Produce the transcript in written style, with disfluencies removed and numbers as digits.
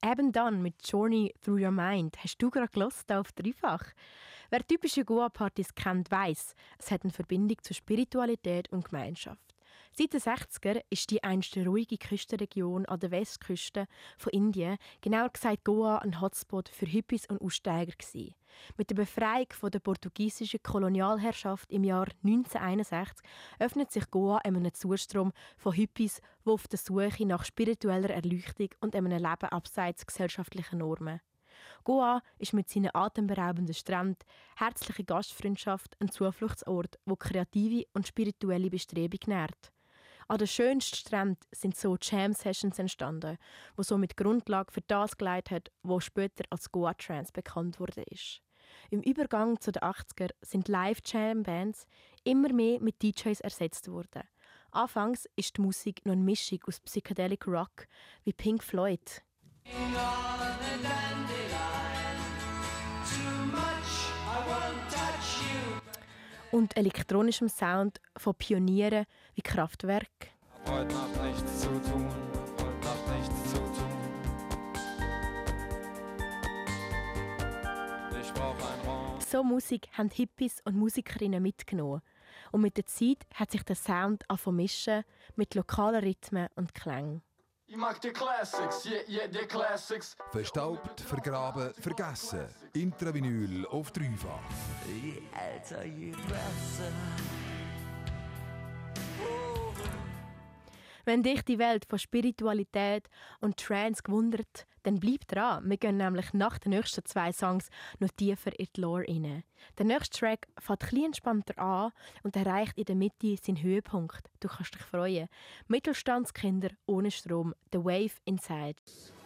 «Eben dann» mit «Journey Through Your Mind» hast du gerade gehört auf Dreifach. Wer typische Goa-Partys kennt, weiss, es hat eine Verbindung zu Spiritualität und Gemeinschaft. Seit den 60er ist die einst ruhige Küstenregion an der Westküste von Indien, genauer gesagt Goa, ein Hotspot für Hippies und Aussteiger gewesen. Mit der Befreiung von der portugiesischen Kolonialherrschaft im Jahr 1961 öffnet sich Goa einem Zustrom von Hippies, die auf der Suche nach spiritueller Erleuchtung und einem Leben abseits gesellschaftlicher Normen. Goa ist mit seinen atemberaubenden Stränden, herzliche Gastfreundschaft ein Zufluchtsort, wo kreative und spirituelle Bestrebung nährt. An den schönsten Stränden sind so Jam-Sessions entstanden, wo somit Grundlage für das gelegt hat, was später als Goa Trance bekannt wurde. Im Übergang zu den 80er sind Live-Jam-Bands immer mehr mit DJs ersetzt worden. Anfangs ist die Musik noch eine Mischung aus Psychedelic Rock wie Pink Floyd. Und elektronischem Sound von Pionieren wie Kraftwerk. Heute Nacht nichts zu tun, heute Nacht nichts zu tun. Ich brauche einen Raum. So Musik haben Hippies und Musikerinnen mitgenommen. Und mit der Zeit hat sich der Sound mischen mit lokalen Rhythmen und Klängen. Ich mag die Classics, yeah, die Classics. Verstaubt, vergraben, vergessen. Intravinyl auf Dreifach. Je älter, je besser. Wenn dich die Welt von Spiritualität und Trance gewundert, dann bleib dran. Wir gehen nämlich nach den nächsten 2 Songs noch tiefer in die Lore rein. Der nächste Track fängt etwas entspannter an und erreicht in der Mitte seinen Höhepunkt. Du kannst dich freuen. Mittelstandskinder ohne Strom, The Wave Inside.